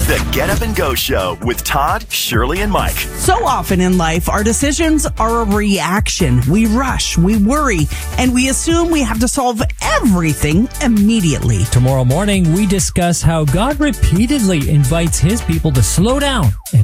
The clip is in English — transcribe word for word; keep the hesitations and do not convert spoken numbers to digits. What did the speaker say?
The Get Up and Go Show with Todd, Shirley, and Mike. So often in life, our decisions are a reaction. We rush, we worry, and we assume we have to solve everything immediately. Tomorrow morning, we discuss how God repeatedly invites his people to slow down and